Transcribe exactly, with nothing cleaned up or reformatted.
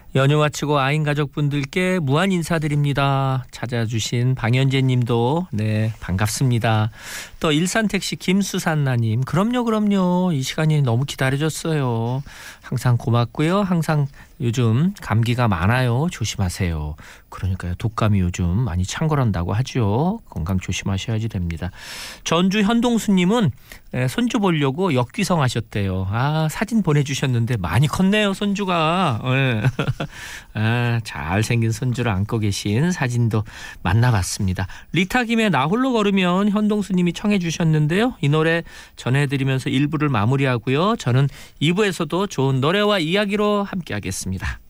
연휴 마치고 아인 가족분들께 무한 인사드립니다. 찾아주신 방현재 님도 네 반갑습니다. 또 일산택시 김수산나님 그럼요 그럼요 이 시간이 너무 기다려졌어요. 항상 고맙고요. 항상 요즘 감기가 많아요. 조심하세요. 그러니까요. 독감이 요즘 많이 창궐한다고 하죠. 건강 조심하셔야지 됩니다. 전주 현동수님은 손주 보려고 역귀성 하셨대요. 아 사진 보내주셨는데 많이 컸네요. 손주가. 네. 아, 잘생긴 손주를 안고 계신 사진도 만나봤습니다. 리타 김의 나 홀로 걸으면 현동수님이 청해 주셨는데요. 이 노래 전해드리면서 일 부를 마무리하고요. 저는 이 부에서도 좋은 노래와 이야기로 함께하겠습니다.